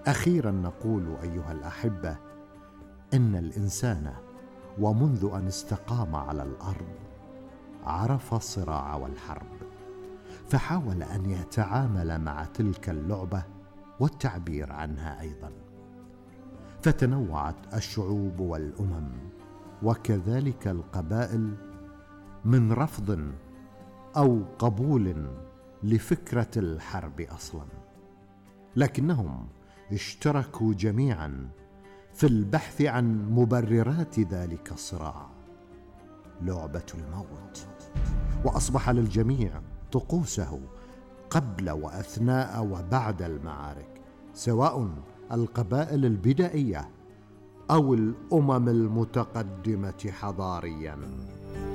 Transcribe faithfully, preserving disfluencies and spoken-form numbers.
أخيرا نقول أيها الأحبة إن الإنسان ومنذ أن استقام على الأرض عرف الصراع والحرب، فحاول أن يتعامل مع تلك اللعبة والتعبير عنها أيضا. فتنوعت الشعوب والأمم وكذلك القبائل من رفض أو قبول لفكرة الحرب أصلا، لكنهم اشتركوا جميعا في البحث عن مبررات ذلك الصراع، لعبة الموت. وأصبح للجميع طقوسه قبل وأثناء وبعد المعارك، سواء القبائل البدائية أو الأمم المتقدمة حضاريا.